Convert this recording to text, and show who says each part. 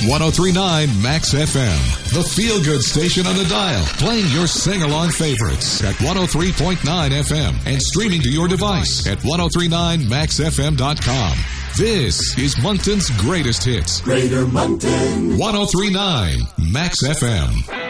Speaker 1: 103.9 Max FM, the feel-good station on the dial, playing your sing-along favorites at 103.9 FM and streaming to your device at 1039maxfm.com. This is Moncton's greatest hits.
Speaker 2: Greater Moncton.
Speaker 1: 103.9 Max FM.